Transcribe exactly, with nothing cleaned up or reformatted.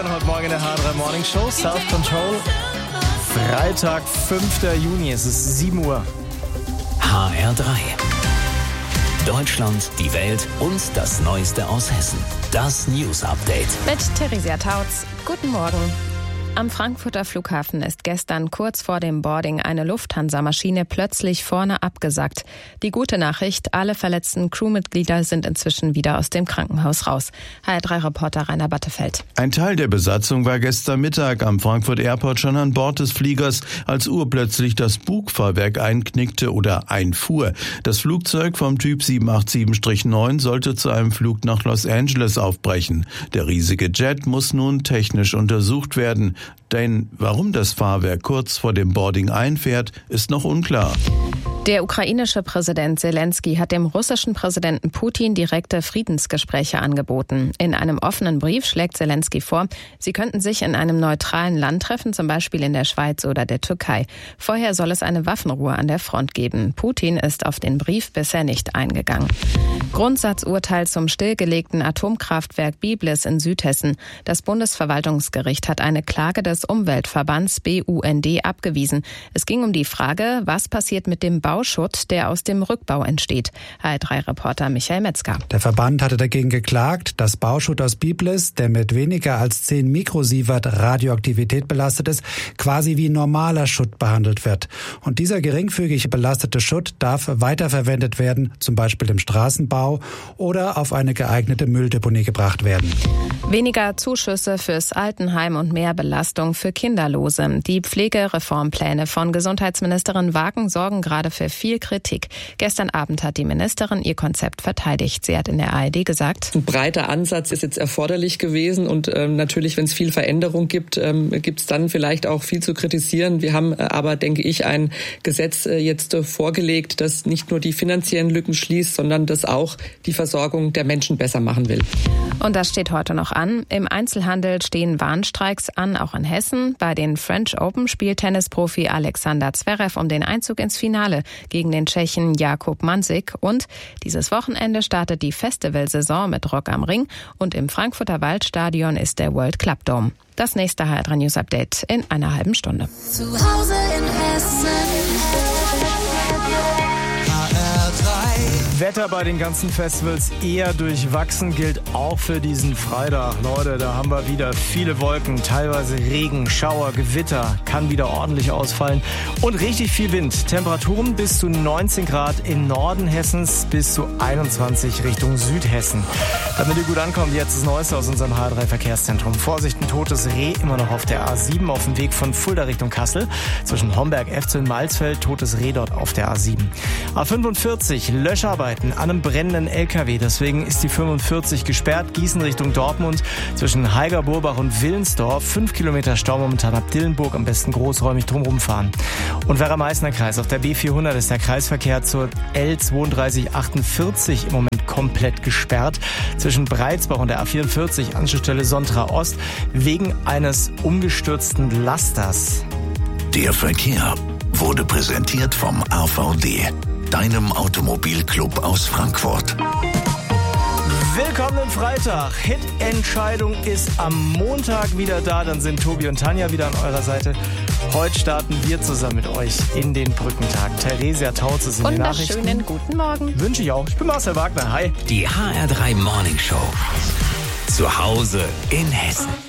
hören heute Morgen in der H drei Morning Show. Self-Control. Freitag, fünfter Juni. Es ist sieben Uhr. H R drei. Deutschland, die Welt und das Neueste aus Hessen. Das News Update. Mit Theresia Tautz. Guten Morgen. Am Frankfurter Flughafen ist gestern kurz vor dem Boarding eine Lufthansa-Maschine plötzlich vorne abgesackt. Die gute Nachricht, alle verletzten Crewmitglieder sind inzwischen wieder aus dem Krankenhaus raus. H R drei Reporter Rainer Battefeld. Ein Teil der Besatzung war gestern Mittag am Frankfurt Airport schon an Bord des Fliegers, als urplötzlich das Bugfahrwerk einknickte oder einfuhr. Das Flugzeug vom Typ sieben acht sieben neun sollte zu einem Flug nach Los Angeles aufbrechen. Der riesige Jet muss nun technisch untersucht werden. Denn warum das Fahrwerk kurz vor dem Boarding einfährt, ist noch unklar. Der ukrainische Präsident Zelensky hat dem russischen Präsidenten Putin direkte Friedensgespräche angeboten. In einem offenen Brief schlägt Zelensky vor, sie könnten sich in einem neutralen Land treffen, zum Beispiel in der Schweiz oder der Türkei. Vorher soll es eine Waffenruhe an der Front geben. Putin ist auf den Brief bisher nicht eingegangen. Grundsatzurteil zum stillgelegten Atomkraftwerk Biblis in Südhessen. Das Bundesverwaltungsgericht hat eine Klage des Umweltverbands B U N D abgewiesen. Es ging um die Frage, was passiert mit dem Bauschutt, der aus dem Rückbau entsteht. H R drei Reporter Michael Metzger. Der Verband hatte dagegen geklagt, dass Bauschutt aus Biblis, der mit weniger als zehn Mikrosievert Radioaktivität belastet ist, quasi wie normaler Schutt behandelt wird. Und dieser geringfügig belastete Schutt darf weiterverwendet werden, zum Beispiel im Straßenbau, oder auf eine geeignete Mülldeponie gebracht werden. Weniger Zuschüsse fürs Altenheim und mehr Belastung für Kinderlose. Die Pflegereformpläne von Gesundheitsministerin Wagen sorgen gerade für viel Kritik. Gestern Abend hat die Ministerin ihr Konzept verteidigt. Sie hat in der A R D gesagt, ein breiter Ansatz ist jetzt erforderlich gewesen und ähm, natürlich, wenn es viel Veränderung gibt, ähm, gibt es dann vielleicht auch viel zu kritisieren. Wir haben äh, aber, denke ich, ein Gesetz äh, jetzt äh, vorgelegt, das nicht nur die finanziellen Lücken schließt, sondern das auch die Versorgung der Menschen besser machen will. Und das steht heute noch an. Im Einzelhandel stehen Warnstreiks an, auch in Hessen. Bei den French Open spielt Tennisprofi Alexander Zverev um den Einzug ins Finale gegen den Tschechen Jakub Mansik. Und dieses Wochenende startet die Festivalsaison mit Rock am Ring. Und im Frankfurter Waldstadion ist der World Club Dome. Das nächste H R drei News Update in einer halben Stunde. Zu Hause in Hessen. Wetter bei den ganzen Festivals eher durchwachsen, gilt auch für diesen Freitag. Leute, da haben wir wieder viele Wolken, teilweise Regen, Schauer, Gewitter, kann wieder ordentlich ausfallen und richtig viel Wind. Temperaturen bis zu neunzehn Grad im Norden Hessens, bis zu einundzwanzig Richtung Südhessen. Damit ihr gut ankommt, jetzt das Neueste aus unserem H R drei Verkehrszentrum. Vorsicht, ein totes Reh immer noch auf der A sieben auf dem Weg von Fulda Richtung Kassel. Zwischen Homberg, Efzeln, Malzfeld, totes Reh dort auf der A sieben. A fünfundvierzig, Löscharbeiten an einem brennenden L K W. Deswegen ist die fünfundvierzig gesperrt. Gießen Richtung Dortmund zwischen Heiger-Burbach und Willensdorf. Fünf Kilometer Stau momentan ab Dillenburg. Am besten großräumig drumherum fahren. Und Werra-Meißner-Kreis. Auf der B vierhundert ist der Kreisverkehr zur L zweiunddreißig achtundvierzig im Moment komplett gesperrt. Zwischen Breitsbach und der A vierundvierzig Anschlussstelle Sontra Ost wegen eines umgestürzten Lasters. Der Verkehr wurde präsentiert vom A V D, deinem Automobilclub aus Frankfurt. Willkommenen Freitag. Hit-Entscheidung ist am Montag wieder da. Dann sind Tobi und Tanja wieder an eurer Seite. Heute starten wir zusammen mit euch in den Brückentag. Theresia Tautz ist in den Nachrichten. Wunderschönen guten Morgen. Wünsche ich auch. Ich bin Marcel Wagner. Hi. Die H R drei Morning Show. Zu Hause in Hessen.